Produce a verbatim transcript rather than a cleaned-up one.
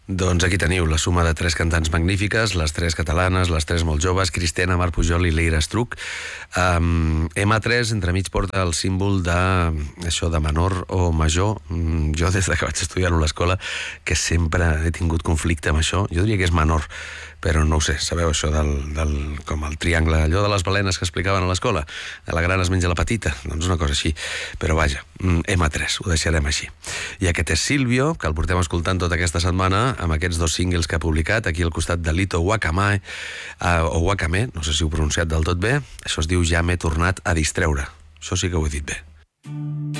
Doncs aquí teniu la suma de tres cantants magnífiques, les tres catalanes, les tres molt joves, Cristina, Marc Pujol i Leire Estruch. Um, M A tres entremig porta el símbol de, això de menor o major. Um, jo des de que vaig estudiar-ho a l'escola, que sempre he tingut conflicte amb això, jo diria que és menor, però no ho sé, sabeu això del, del, com el triangle, allò de les balenes que explicaven a l'escola, de la gran es menja la petita, doncs una cosa així, però vaja, M A tres, ho deixarem així. I aquest és Silvio, que el portem escoltant tota aquesta setmana, amb aquests dos singles que ha publicat, aquí al costat de Lito Wakame, uh, o Wakame, no sé si ho he pronunciat del tot bé, això es diu Ja m'he tornat a distreure, això sí que ho he dit bé.